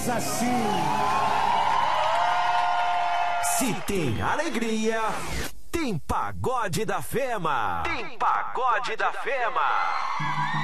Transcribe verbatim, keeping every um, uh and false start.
diz assim: se tem alegria, tem pagode da Fema. Tem pagode da Fema.